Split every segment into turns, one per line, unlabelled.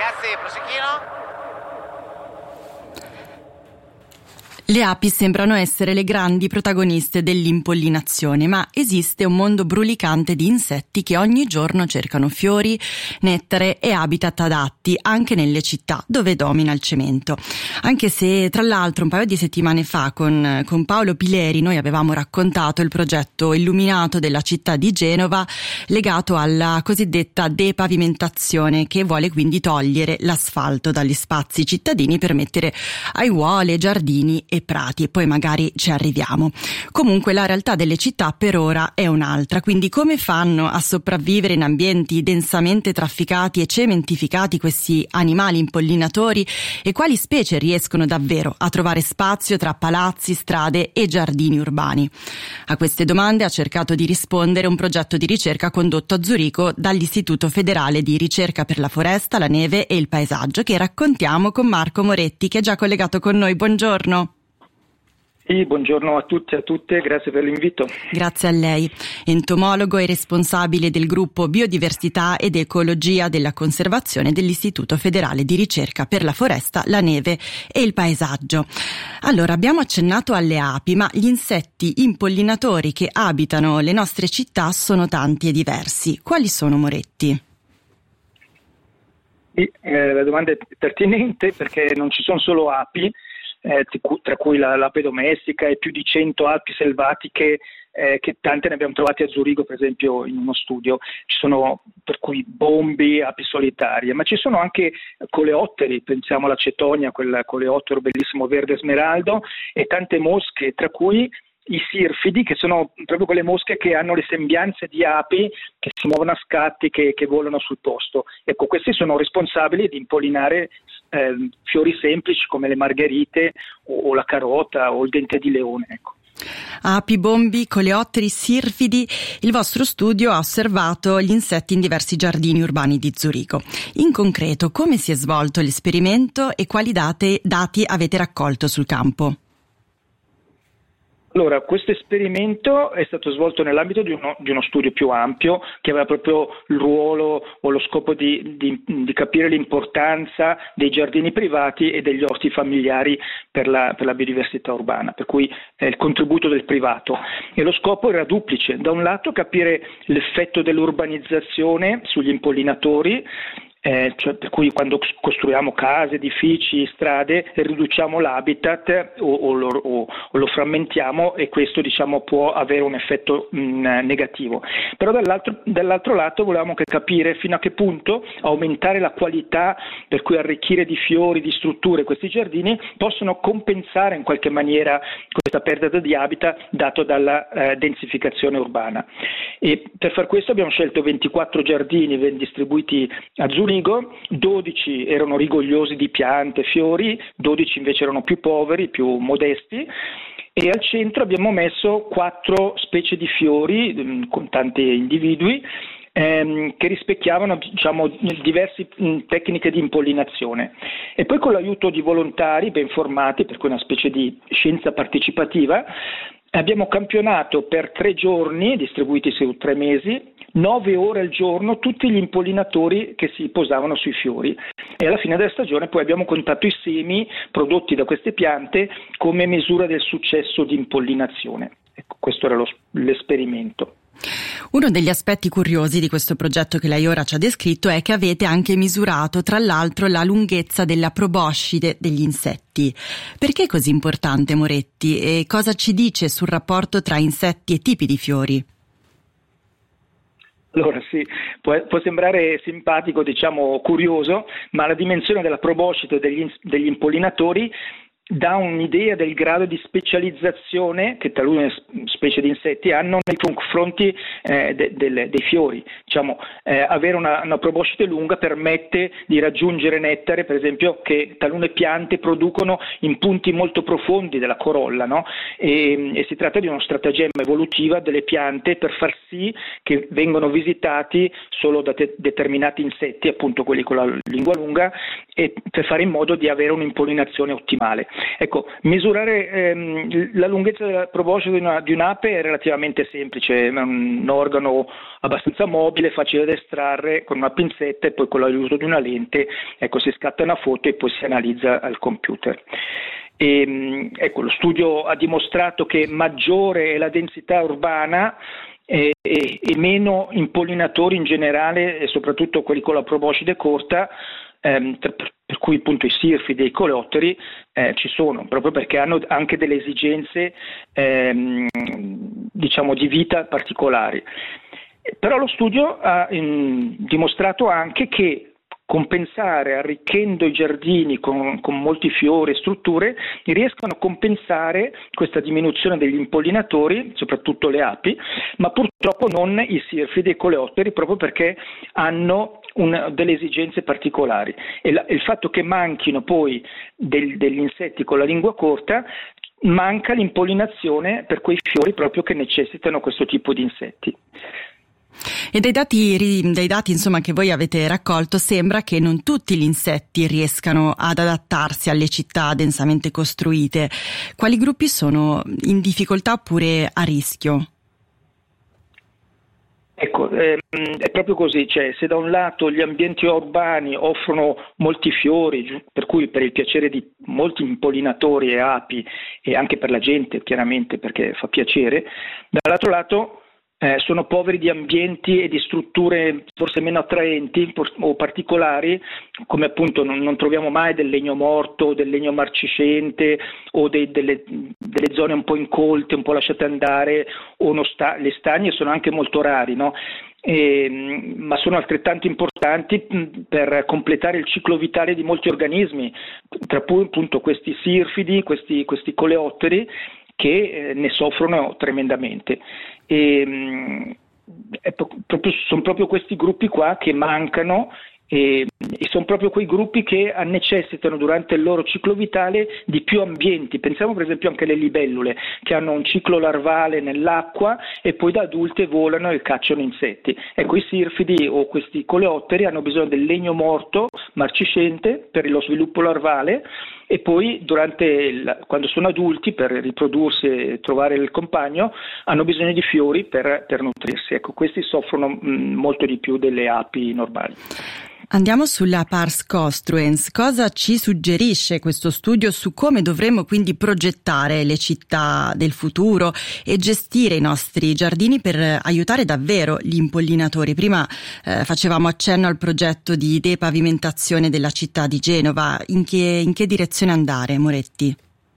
Grazie, prosecchino.
Le api sembrano essere le grandi protagoniste dell'impollinazione, ma esiste un mondo brulicante di insetti che ogni giorno cercano fiori, nettare e habitat adatti anche nelle città dove domina il cemento. Anche se tra l'altro un paio di settimane fa con Paolo Pileri noi avevamo raccontato il progetto illuminato della città di Genova legato alla cosiddetta depavimentazione, che vuole quindi togliere l'asfalto dagli spazi cittadini per mettere aiuole, giardini e prati, e poi magari ci arriviamo. Comunque la realtà delle città per ora è un'altra, quindi come fanno a sopravvivere in ambienti densamente trafficati e cementificati questi animali impollinatori e quali specie riescono davvero a trovare spazio tra palazzi, strade e giardini urbani? A queste domande ha cercato di rispondere un progetto di ricerca condotto a Zurigo dall'Istituto Federale di Ricerca per la Foresta, la Neve e il Paesaggio, che raccontiamo con Marco Moretti, che è già collegato con noi. Buongiorno.
Sì, buongiorno a tutti e a tutte, grazie per l'invito.
Grazie a lei. Entomologo e responsabile del gruppo Biodiversità ed Ecologia della Conservazione dell'Istituto Federale di Ricerca per la Foresta, la Neve e il Paesaggio. Allora, abbiamo accennato alle api, ma gli insetti impollinatori che abitano le nostre città sono tanti e diversi. Quali sono, Moretti?
La domanda è pertinente perché non ci sono solo api, tra cui l'ape domestica e più di 100 api selvatiche, che tante ne abbiamo trovate a Zurigo, per esempio, in uno studio. Ci sono per cui bombi, api solitarie, ma ci sono anche coleotteri, pensiamo alla cetonia, quel coleottero bellissimo verde smeraldo, e tante mosche, tra cui i sirfidi, che sono proprio quelle mosche che hanno le sembianze di api, che si muovono a scatti, che volano sul posto. Ecco, questi sono responsabili di impollinare fiori semplici come le margherite o la carota o il dente di leone, ecco.
Api, bombi, coleotteri, sirfidi. Il vostro studio ha osservato gli insetti in diversi giardini urbani di Zurigo. In concreto, come si è svolto l'esperimento e quali dati avete raccolto sul campo?
Allora, questo esperimento è stato svolto nell'ambito di uno studio più ampio che aveva proprio il ruolo o lo scopo di capire l'importanza dei giardini privati e degli orti familiari per la biodiversità urbana, per cui il contributo del privato. E lo scopo era duplice: da un lato capire l'effetto dell'urbanizzazione sugli impollinatori, cioè per cui quando costruiamo case, edifici, strade, riduciamo l'habitat o lo frammentiamo, e questo può avere un effetto negativo. Però dall'altro lato volevamo capire fino a che punto aumentare la qualità, per cui arricchire di fiori, di strutture questi giardini, possono compensare in qualche maniera questa perdita di habitat dato dalla densificazione urbana. E per far questo abbiamo scelto 24 giardini ben distribuiti a Zurigo. 12 erano rigogliosi di piante e fiori, 12 invece erano più poveri, più modesti, e al centro abbiamo messo 4 specie di fiori con tanti individui che rispecchiavano diverse tecniche di impollinazione. E poi con l'aiuto di volontari ben formati, per cui una specie di scienza partecipativa, abbiamo campionato per 3 giorni, distribuiti su 3 mesi, 9 ore al giorno, tutti gli impollinatori che si posavano sui fiori, e alla fine della stagione poi abbiamo contato i semi prodotti da queste piante come misura del successo di impollinazione. Ecco, questo era l'esperimento.
Uno degli aspetti curiosi di questo progetto che lei ora ci ha descritto è che avete anche misurato, tra l'altro, la lunghezza della proboscide degli insetti. Perché è così importante, Moretti? E cosa ci dice sul rapporto tra insetti e tipi di fiori?
Allora sì, può sembrare simpatico, curioso, ma la dimensione della proboscide degli impollinatori dà un'idea del grado di specializzazione che talune specie di insetti hanno nei confronti dei fiori. Avere una proboscide lunga permette di raggiungere nettare, per esempio, che talune piante producono in punti molto profondi della corolla, no? E si tratta di uno stratagemma evolutivo delle piante per far sì che vengano visitati solo da determinati insetti, appunto quelli con la lingua lunga, e per fare in modo di avere un'impollinazione ottimale. Ecco, misurare la lunghezza della proboscide di un'ape è relativamente semplice, è un organo abbastanza mobile, facile da estrarre con una pinzetta e poi con l'aiuto di una lente, ecco, si scatta una foto e poi si analizza al computer. Ecco, lo studio ha dimostrato che maggiore è la densità urbana e meno impollinatori in generale, e soprattutto quelli con la proboscide corta, per cui appunto i sirfidi e i coleotteri ci sono, proprio perché hanno anche delle esigenze diciamo di vita particolari. Però lo studio ha dimostrato anche che compensare, arricchendo i giardini con molti fiori e strutture, riescono a compensare questa diminuzione degli impollinatori, soprattutto le api, ma purtroppo non i sirfidi e i coleotteri, proprio perché hanno delle esigenze particolari. E il fatto che manchino poi degli insetti con la lingua corta, manca l'impollinazione per quei fiori proprio che necessitano questo tipo di insetti.
E dai dati insomma che voi avete raccolto sembra che non tutti gli insetti riescano ad adattarsi alle città densamente costruite. Quali gruppi sono in difficoltà oppure a rischio?
Ecco, è proprio così, cioè se da un lato gli ambienti urbani offrono molti fiori, per cui per il piacere di molti impollinatori e api e anche per la gente chiaramente perché fa piacere, dall'altro lato sono poveri di ambienti e di strutture forse meno attraenti o particolari, come appunto non troviamo mai del legno morto, del legno marciscente o delle zone un po' incolte, un po' lasciate andare, o le stagne sono anche molto rari, no? Ma sono altrettanto importanti per completare il ciclo vitale di molti organismi, tra cui appunto questi sirfidi, questi coleotteri, che ne soffrono tremendamente. Sono proprio questi gruppi qua che mancano e sono proprio quei gruppi che necessitano durante il loro ciclo vitale di più ambienti. Pensiamo per esempio anche alle libellule, che hanno un ciclo larvale nell'acqua e poi da adulte volano e cacciano insetti. Ecco, i sirfidi o questi coleotteri hanno bisogno del legno morto, marciscente, per lo sviluppo larvale, e poi quando sono adulti, per riprodursi e trovare il compagno, hanno bisogno di fiori per nutrirsi. Ecco, questi soffrono molto di più delle api normali.
Andiamo sulla pars construens. Cosa ci suggerisce questo studio su come dovremmo quindi progettare le città del futuro e gestire i nostri giardini per aiutare davvero gli impollinatori? Prima facevamo accenno al progetto di depavimentazione della città di Genova. In che direzione andare, Moretti?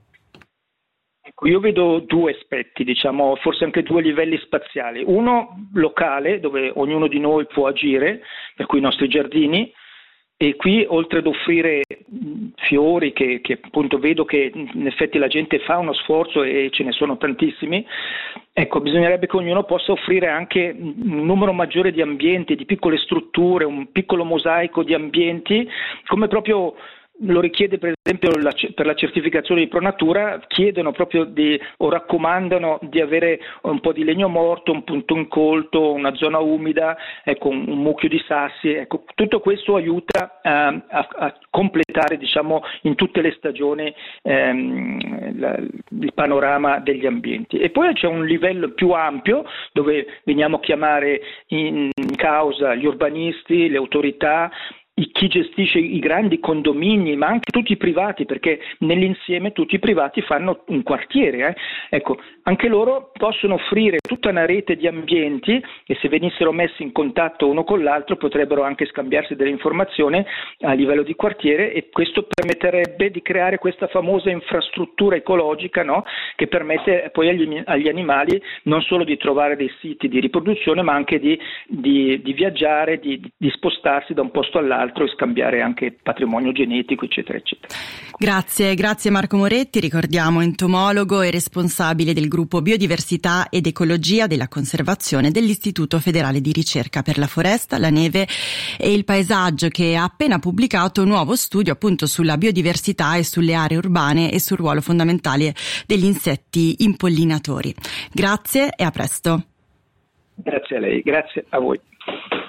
Io vedo due aspetti, diciamo, forse anche due livelli spaziali. Uno locale, dove ognuno di noi può agire, per cui i nostri giardini, e qui oltre ad offrire fiori che appunto vedo che in effetti la gente fa uno sforzo e ce ne sono tantissimi, ecco, bisognerebbe che ognuno possa offrire anche un numero maggiore di ambienti, di piccole strutture, un piccolo mosaico di ambienti, come proprio lo richiede per esempio per la certificazione di Pronatura, chiedono proprio o raccomandano di avere un po' di legno morto, un punto incolto, una zona umida, ecco, un mucchio di sassi, ecco, tutto questo aiuta a completare, diciamo, in tutte le stagioni il panorama degli ambienti. E poi c'è un livello più ampio dove veniamo a chiamare in causa gli urbanisti, le autorità, chi gestisce i grandi condomini, ma anche tutti i privati, perché nell'insieme tutti i privati fanno un quartiere. Ecco, anche loro possono offrire tutta una rete di ambienti e se venissero messi in contatto uno con l'altro potrebbero anche scambiarsi delle informazioni a livello di quartiere, e questo permetterebbe di creare questa famosa infrastruttura ecologica, no? Che permette poi agli animali non solo di trovare dei siti di riproduzione, ma anche di viaggiare, di spostarsi da un posto all'altro e scambiare anche patrimonio genetico, eccetera, eccetera.
Grazie Marco Moretti, ricordiamo entomologo e responsabile del gruppo Biodiversità ed Ecologia della Conservazione dell'Istituto Federale di Ricerca per la Foresta, la Neve e il Paesaggio, che ha appena pubblicato un nuovo studio appunto sulla biodiversità e sulle aree urbane e sul ruolo fondamentale degli insetti impollinatori. Grazie e a presto.
Grazie a lei, grazie a voi.